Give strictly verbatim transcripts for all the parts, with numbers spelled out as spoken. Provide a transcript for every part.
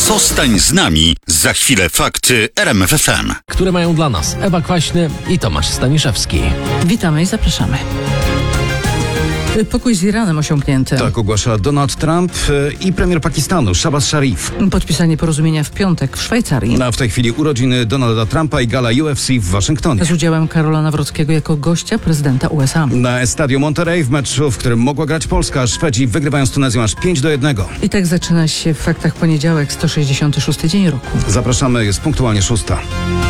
Zostań z nami. Za chwilę fakty R M F F M. Które mają dla nas Ewa Kwaśny i Tomasz Staniszewski. Witamy i zapraszamy. Pokój z Iranem osiągnięty. Tak ogłasza Donald Trump i premier Pakistanu Shahbaz Sharif. Podpisanie porozumienia w piątek w Szwajcarii. A w tej chwili urodziny Donalda Trumpa i gala U F C w Waszyngtonie. Z udziałem Karola Nawrockiego jako gościa prezydenta U S A. Na Estadio Monterrey w meczu, w którym mogła grać Polska, Szwedzi wygrywają z Tunezją aż pięć do jednego. I tak zaczyna się w faktach poniedziałek, sto sześćdziesiąty szósty dzień roku. Zapraszamy, jest punktualnie szósta.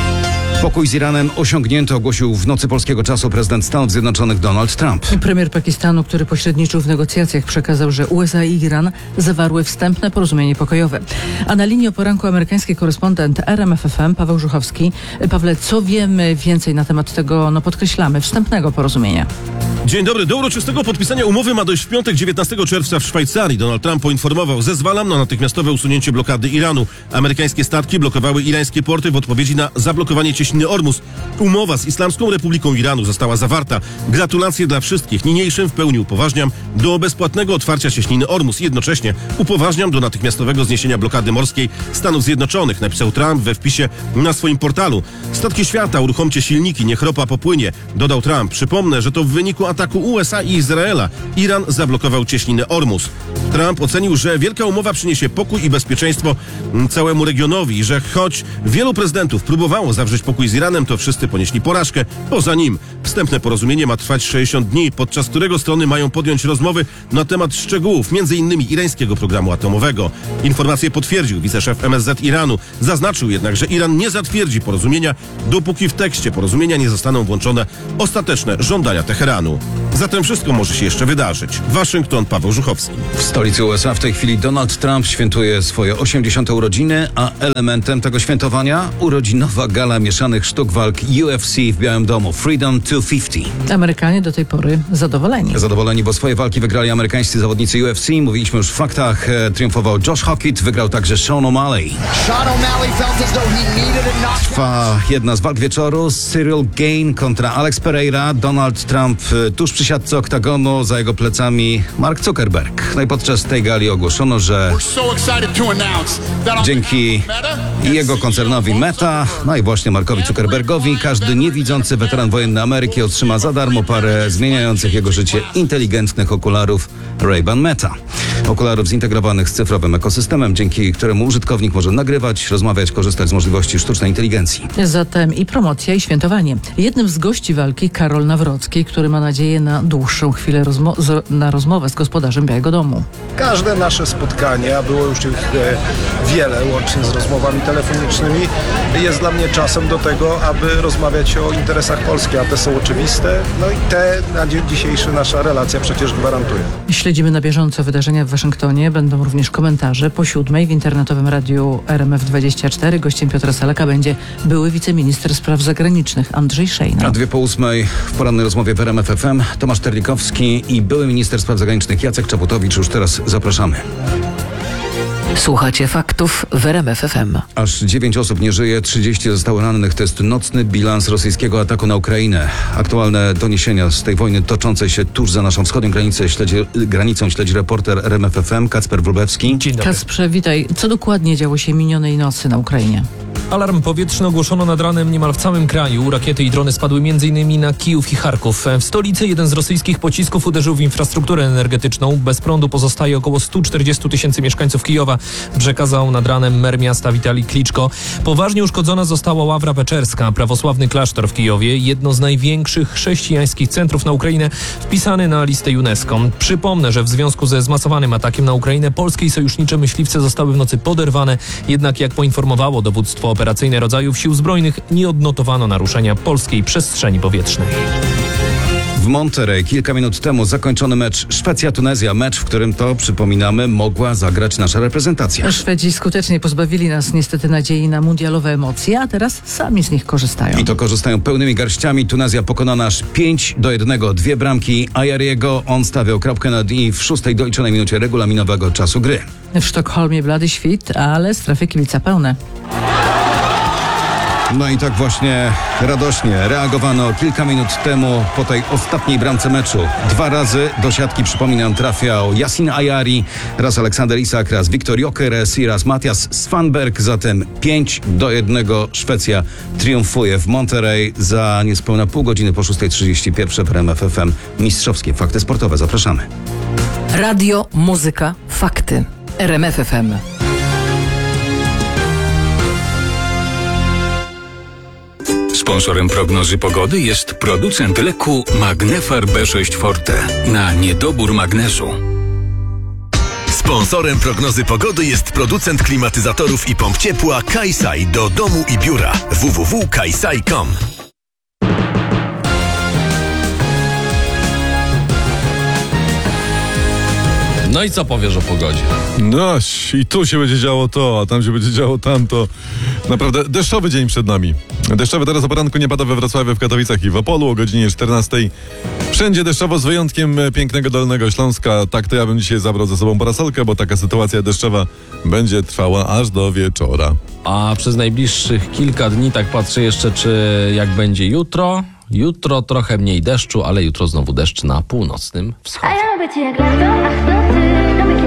Pokój z Iranem osiągnięty, ogłosił w nocy polskiego czasu prezydent Stanów Zjednoczonych Donald Trump. Premier Pakistanu, który pośredniczył w negocjacjach, przekazał, że U S A i Iran zawarły wstępne porozumienie pokojowe. A na linii o poranku amerykański korespondent R M F F M Paweł Żuchowski. Pawle, co wiemy więcej na temat tego, no podkreślamy, wstępnego porozumienia? Dzień dobry. Do uroczystego podpisania umowy ma dojść w piątek dziewiętnastego czerwca w Szwajcarii. Donald Trump poinformował: zezwalam na natychmiastowe usunięcie blokady Iranu. Amerykańskie statki blokowały irańskie porty w odpowiedzi na zablokowanie cieśniny Ormus. Umowa z Islamską Republiką Iranu została zawarta. Gratulacje dla wszystkich. Niniejszym w pełni upoważniam do bezpłatnego otwarcia cieśniny Ormus. Jednocześnie upoważniam do natychmiastowego zniesienia blokady morskiej Stanów Zjednoczonych, napisał Trump we wpisie na swoim portalu. Statki świata, uruchomcie silniki, niech ropa popłynie, dodał Trump. Przypomnę, że to w wyniku ataku U S A i Izraela Iran zablokował cieśninę Ormus. Trump ocenił, że wielka umowa przyniesie pokój i bezpieczeństwo całemu regionowi i że choć wielu prezydentów próbowało zawrzeć pokój z Iranem, to wszyscy ponieśli porażkę. Poza nim wstępne porozumienie ma trwać sześćdziesiąt dni, podczas którego strony mają podjąć rozmowy na temat szczegółów, między innymi irańskiego programu atomowego. Informację potwierdził wiceszef M S Z Iranu. Zaznaczył jednak, że Iran nie zatwierdzi porozumienia, dopóki w tekście porozumienia nie zostaną włączone ostateczne żądania Teheranu. Zatem wszystko może się jeszcze wydarzyć. Waszyngton, Paweł Żuchowski. W stolicy U S A w tej chwili Donald Trump świętuje swoje osiemdziesiąte urodziny, a elementem tego świętowania urodzinowa gala mieszanych sztuk walk U F C w Białym Domu Freedom dwieście pięćdziesiąt. Amerykanie do tej pory zadowoleni. Zadowoleni, bo swoje walki wygrali amerykańscy zawodnicy U F C. Mówiliśmy już w faktach. E, triumfował Josh Hockett, wygrał także Sean O'Malley. Trwa jedna z walk wieczoru. Cyril Gane kontra Alex Pereira. Donald Trump e, tuż przy siatce oktagonu, za jego plecami Mark Zuckerberg. No i podczas tej gali ogłoszono, że dzięki jego koncernowi Meta, no i właśnie Markowi Zuckerbergowi, każdy niewidzący weteran wojenny Ameryki otrzyma za darmo parę zmieniających jego życie inteligentnych okularów Ray-Ban Meta. Okularów zintegrowanych z cyfrowym ekosystemem, dzięki któremu użytkownik może nagrywać, rozmawiać, korzystać z możliwości sztucznej inteligencji. Zatem i promocja, i świętowanie. Jednym z gości walki Karol Nawrocki, który ma nadzieję na dłuższą chwilę rozmo- z, na rozmowę z gospodarzem Białego Domu. Każde nasze spotkanie, a było już ich e, wiele, łącznie z rozmowami telefonicznymi, jest dla mnie czasem do tego, aby rozmawiać o interesach Polski, a te są oczywiste, no i te na dzień dzisiejszy nasza relacja przecież gwarantuje. Śledzimy na bieżąco wydarzenia w Waszyngtonie. Będą również komentarze. Po siódmej w internetowym radiu R M F dwadzieścia cztery gościem Piotra Salaka będzie były wiceminister spraw zagranicznych Andrzej Szejna. A dwie po ósmej w porannej rozmowie w R M F F M Tomasz Terlikowski i były minister spraw zagranicznych Jacek Czaputowicz. Już teraz zapraszamy. Słuchacie faktów w R M F F M. Aż dziewięć osób nie żyje, trzydzieści zostało rannych. To jest nocny bilans rosyjskiego ataku na Ukrainę. Aktualne doniesienia z tej wojny toczącej się tuż za naszą wschodnią granicę śledzi, granicą śledzi reporter R M F F M Kacper Wróblewski. Dzień dobry. Kasprze, witaj. Co dokładnie działo się minionej nocy na Ukrainie? Alarm powietrzny ogłoszono nad ranem niemal w całym kraju. Rakiety i drony spadły m.in. na Kijów i Charków. W stolicy jeden z rosyjskich pocisków uderzył w infrastrukturę energetyczną. Bez prądu pozostaje około stu czterdziestu tysięcy mieszkańców Kijowa, przekazał nad ranem mer miasta Witalij Kliczko. Poważnie uszkodzona została Ławra Peczerska, prawosławny klasztor w Kijowie, jedno z największych chrześcijańskich centrów na Ukrainę, wpisany na listę UNESCO. Przypomnę, że w związku ze zmasowanym atakiem na Ukrainę polskie i sojusznicze myśliwce zostały w nocy poderwane, jednak jak poinformowało dowództwo operacyjne rodzajów sił zbrojnych, nie odnotowano naruszenia polskiej przestrzeni powietrznej. W Monterey kilka minut temu zakończony mecz Szwecja-Tunezja. Mecz, w którym to, przypominamy, mogła zagrać nasza reprezentacja. Szwedzi skutecznie pozbawili nas niestety nadziei na mundialowe emocje, a teraz sami z nich korzystają. I to korzystają pełnymi garściami. Tunezja pokonana aż pięć do jednego. Dwie bramki Ajariego. On stawiał kropkę na i w szóstej doliczonej minucie regulaminowego czasu gry. W Sztokholmie blady świt, ale strefy kibica pełne. No i tak właśnie radośnie reagowano kilka minut temu po tej ostatniej bramce meczu. Dwa razy do siatki, przypominam, trafiał Yasin Ayari, raz Aleksander Isak, raz Viktor Gyökeres i raz Mathias Svanberg. Zatem pięć do jednego Szwecja triumfuje w Monterey. Za niespełna pół godziny po szósta trzydzieści pierwsze w R M F F M mistrzowskie fakty sportowe. Zapraszamy. Radio, muzyka, fakty. R M F F M. Sponsorem prognozy pogody jest producent leku Magnefar B sześć Forte na niedobór magnezu. Sponsorem prognozy pogody jest producent klimatyzatorów i pomp ciepła Kaisai do domu i biura w w w kropka kaisai kropka com. No i co powiesz o pogodzie? No i tu się będzie działo to, a tam się będzie działo tamto. Naprawdę deszczowy dzień przed nami. Deszczowy teraz o poranku nie pada we Wrocławiu, w Katowicach i w Opolu o godzinie czternastej. Wszędzie deszczowo z wyjątkiem pięknego Dolnego Śląska. Tak to ja bym dzisiaj zabrał ze sobą parasolkę, bo taka sytuacja deszczowa będzie trwała aż do wieczora. A przez najbliższych kilka dni, tak patrzę jeszcze, czy jak będzie jutro. Jutro trochę mniej deszczu, ale jutro znowu deszcz na północnym wschodzie. A ja lubię cię jak lato, ach no ty, lubię